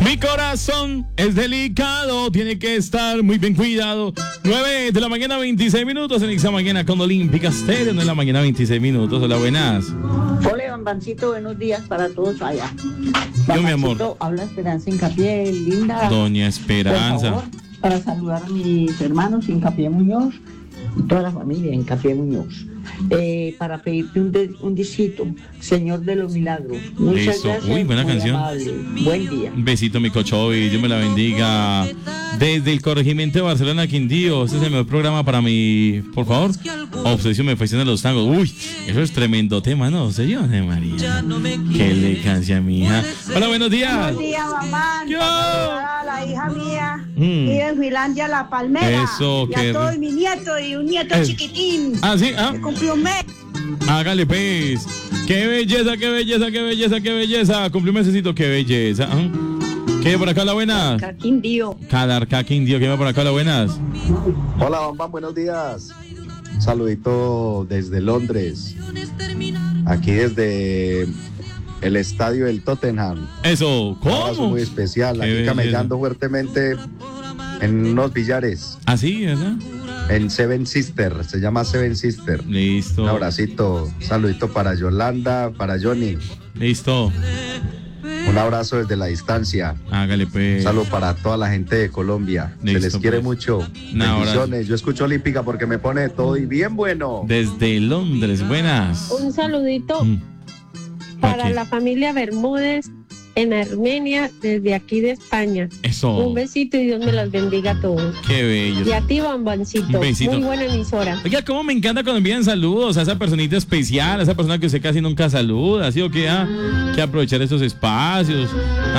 Mi corazón es delicado, tiene que estar muy bien cuidado. 9 de la mañana, 26 minutos en Ixa Mañana con Olímpica Estéreo. 9 de la mañana, 26 minutos. Hola, buenas. Hola, Bambancito, buenos días para todos allá. Yo, mi amor. Habla Esperanza Hincapié, linda. Doña Esperanza. Por favor, para saludar a mis hermanos Hincapié Muñoz y toda la familia Hincapié Muñoz. Para pedirte un disito, Señor de los Milagros. Muchas Eso. gracias. Uy, buena canción. Amable. Buen día. Un besito, mi Cochovi, Dios me la bendiga. Desde el corregimiento de Barcelona, Quindío. Este es el mejor programa para mí. Por favor, Obsesión me fascina los tangos. Uy, eso es tremendo tema, ¿no? Señor de María. Qué elegancia, mi hija. Hola, buenos días. Buenos días, mamá. Yo. La hija mía. Y en Finlandia, La Palmera. Eso, y qué a todo mi nieto y un nieto chiquitín. Ah, sí, ah. Que cumplió un mes. Hágale, pues. Qué belleza, qué belleza, qué belleza, qué belleza. Cumplí un mesecito, qué belleza. ¿Qué por acá, la buenas? Caquindío. Cadarca, Quindío, ¿qué va por acá, la buenas? Hola, Bambam, buenos días. Un saludito desde Londres. Aquí desde el estadio del Tottenham. Eso, Un abrazo ¿cómo? muy especial. Qué Aquí belleza. camellando fuertemente en unos billares. ¿Así, verdad? En Seven Sister, se llama Seven Sister. Listo. Un abracito, un saludito para Yolanda, para Johnny. Listo. Un abrazo desde la distancia. Hágale, pues. Un saludo para toda la gente de Colombia. Listo, Se les quiere pues. mucho. Un abrazo. Bendiciones. Yo escucho Olímpica porque me pone todo y bien bueno. Desde Londres, buenas. Un saludito para ¿Para la familia Bermúdez en Armenia, desde aquí de España. Eso. Un besito y Dios me los bendiga a todos. Qué bello. Y a ti, Bambancito. Un besito. Muy buena emisora. Oiga, cómo me encanta cuando envían saludos a esa personita especial, a esa persona que usted casi nunca saluda, ¿sí o qué? Que aprovechar estos espacios.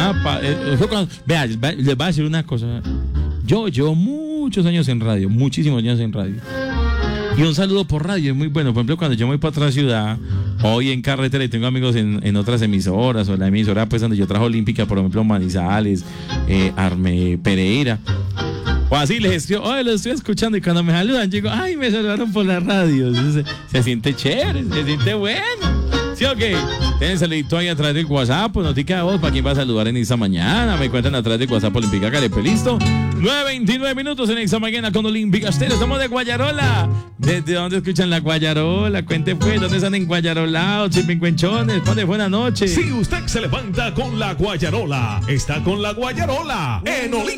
Vea, les voy a decir una cosa. Yo llevo muchos años en radio, muchísimos años en radio. Y un saludo por radio es muy bueno. Por ejemplo, cuando yo me voy para otra ciudad, hoy en carretera y tengo amigos en otras emisoras, o la emisora pues donde yo trabajo Olímpica, por ejemplo, Manizales, Arme Pereira. O así les estoy escuchando y cuando me saludan, digo, ay, me saludaron por la radio. Entonces, se siente chévere, se siente bueno. ¿Sí o qué? Tienen saludito ahí atrás del WhatsApp, pues notica de voz para quien va a saludar en esta mañana. Me cuentan atrás del WhatsApp Olímpica Carepe, listo. 9:29 minutos en esta mañana con Olímpica Estéreo. Estamos de Guayarola. ¿Desde dónde escuchan la Guayarola? Cuente pues, ¿dónde están en Guayarolao, Chipincuenchones? Padre, buenas noches. Si usted se levanta con la Guayarola, está con la Guayarola en Olímpica.